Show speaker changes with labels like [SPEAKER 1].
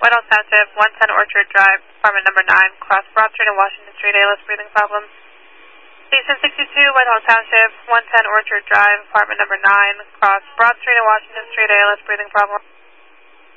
[SPEAKER 1] White House Township, 110 Orchard Drive, apartment number 9, cross Broad Street and Washington Street, ALS breathing problem. Station 62, White House Township, 110 Orchard Drive, apartment number 9, cross Broad Street and Washington Street, ALS breathing problem.